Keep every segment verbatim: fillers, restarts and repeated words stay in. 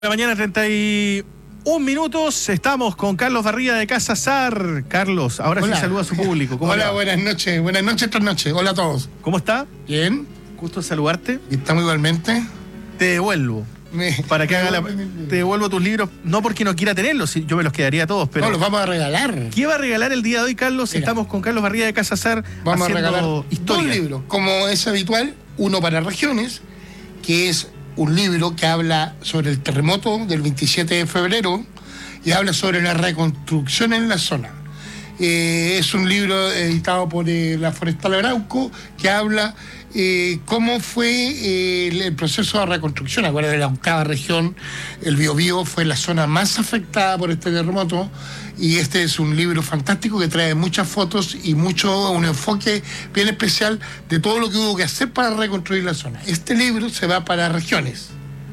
La mañana, treinta y un minutos, estamos con Carlos Barría de Casa Sar. Carlos, ahora Hola. Sí saluda a su público. ¿Cómo Hola, le va? buenas noches, buenas noches, esta noche. Hola a todos. ¿Cómo está? Bien, Gusto saludarte. y estamos igualmente. Te devuelvo. Me- Para que me haga la... devuelven el- Te devuelvo tus libros, no porque no quiera tenerlos, si- yo me los quedaría todos, pero... No, los vamos a regalar. ¿Qué va a regalar el día de hoy, Carlos? Mira. Estamos con Carlos Barría de Casa Sar Vamos a haciendo regalar dos historia. libros, como es habitual, uno para regiones, que es un libro que habla sobre el terremoto del veintisiete de febrero y habla sobre la reconstrucción en la zona. Eh, es un libro editado por eh, la Forestal Arauco que habla eh, cómo fue eh, el, el proceso de reconstrucción. Acuérdense, la octava región, el Biobío, fue la zona más afectada por este terremoto, y este es un libro fantástico que trae muchas fotos y mucho un enfoque bien especial de todo lo que hubo que hacer para reconstruir la zona. Este libro se va para regiones.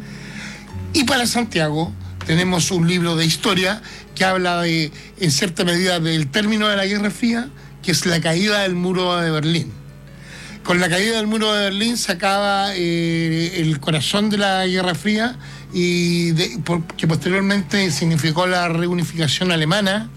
Y para Santiago tenemos un libro de historia que habla de, en cierta medida, del término de la Guerra Fría, que es la caída del muro de Berlín. Con la caída del muro de Berlín se acaba eh, el corazón de la Guerra Fría, y de, por, que posteriormente significó la reunificación alemana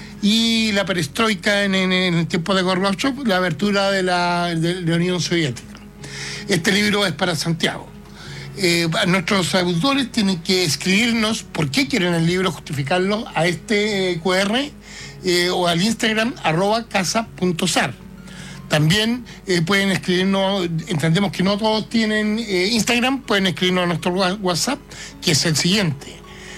y la perestroika en, en, en el tiempo de Gorbachev, la apertura de la, de la Unión Soviética. Este libro es para Santiago. Eh, nuestros auditores tienen que escribirnos por qué quieren el libro, justificarlo a este eh, Q R eh, o al Instagram arroba casa punto sar. También eh, pueden escribirnos, entendemos que no todos tienen eh, Instagram, pueden escribirnos a nuestro WhatsApp, que es el siguiente: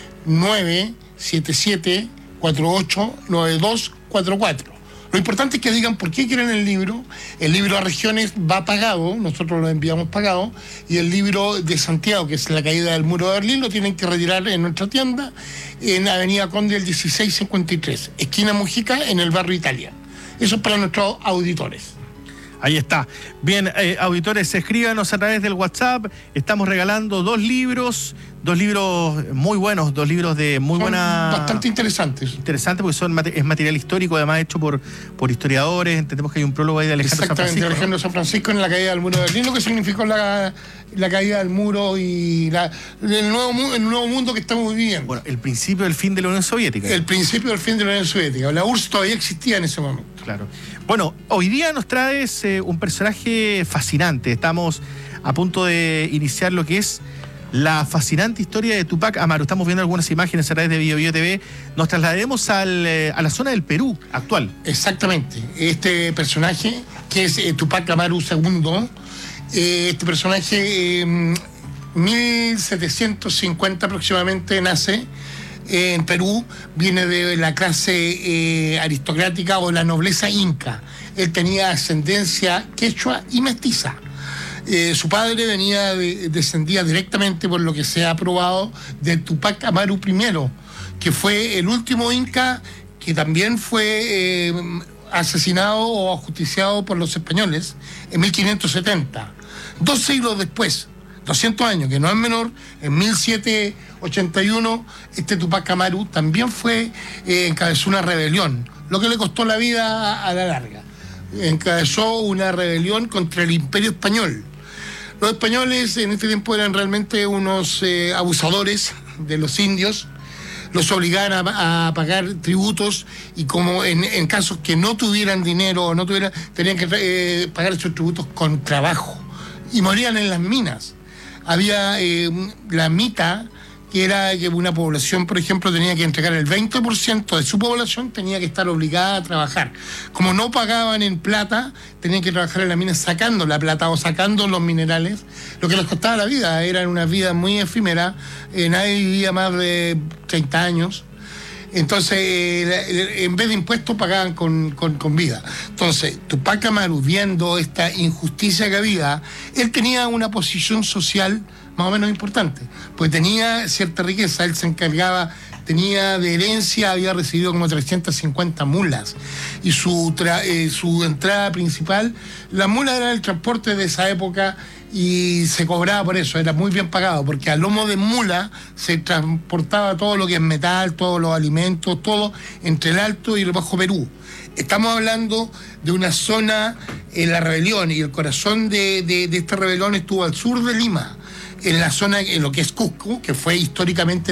nueve siete siete, cuatro ocho nueve dos cuatro cuatro. Lo importante es que digan por qué quieren el libro. El libro a regiones va pagado, nosotros lo enviamos pagado, y el libro de Santiago, que es la caída del muro de Berlín, lo tienen que retirar en nuestra tienda, en Avenida Conde el dieciséis cincuenta y tres, esquina Mujica, en el barrio Italia. Eso es para nuestros auditores. Ahí está. Bien, eh, auditores, escríbanos a través del WhatsApp. Estamos regalando dos libros, dos libros muy buenos, dos libros de muy Son buena... bastante interesantes. Interesante porque son mate- es material histórico, además hecho por, por historiadores. Entendemos que hay un prólogo ahí de Alejandro San Exactamente, Francisco, Alejandro San Francisco en la caída del muro de Berlín, lo que significó la, la caída del muro y la, el, nuevo, mu- el nuevo mundo que estamos viviendo. Bueno, el principio del fin de la Unión Soviética. El principio del fin de la Unión Soviética. La U R S S todavía existía en ese momento. Claro. Bueno, hoy día nos traes eh, un personaje fascinante. Estamos a punto de iniciar lo que es la fascinante historia de Tupac Amaru. Estamos viendo algunas imágenes a través de Bio Bio T V. Nos trasladaremos al, eh, a la zona del Perú actual. Exactamente. Este personaje, que es eh, Tupac Amaru segundo, eh, este personaje, eh, mil setecientos cincuenta aproximadamente, nace en Perú, viene de la clase eh, aristocrática o la nobleza inca. Él tenía ascendencia quechua y mestiza. Eh, su padre venía de, descendía directamente, por lo que se ha probado, de Tupac Amaru primero, que fue el último inca que también fue eh, asesinado o ajusticiado por los españoles en mil quinientos setenta. Dos siglos después, doscientos años, que no es menor, en mil setecientos ochenta y uno, este Tupac Amaru también fue, eh, encabezó una rebelión, lo que le costó la vida a, a la larga. Encabezó una rebelión contra el Imperio Español. Los españoles en este tiempo eran realmente unos eh, abusadores de los indios, los obligaban a, a pagar tributos, y como en, en casos que no tuvieran dinero o no tuvieran, tenían que eh, pagar esos tributos con trabajo, y morían en las minas. Había eh, la mita, que era que una población, por ejemplo, tenía que entregar el veinte por ciento de su población, tenía que estar obligada a trabajar. Como no pagaban en plata, tenían que trabajar en la mina sacando la plata o sacando los minerales, lo que les costaba la vida. Eran una vida muy efímera, eh, nadie vivía más de treinta años. Entonces, eh, en vez de impuestos, pagaban con, con, con vida. Entonces, Tupac Amaru, viendo esta injusticia que había, él tenía una posición social más o menos importante, pues tenía cierta riqueza. Él se encargaba, tenía de herencia, había recibido como trescientas cincuenta mulas, y su, tra, eh, su entrada principal, la mula era el transporte de esa época, y se cobraba por eso, era muy bien pagado, porque a lomo de mula se transportaba todo lo que es metal, todos los alimentos, todo entre el Alto y el Bajo Perú. Estamos hablando de una zona, en la rebelión, y el corazón de, de, de esta rebelión estuvo al sur de Lima, en la zona, en lo que es Cusco, que fue históricamente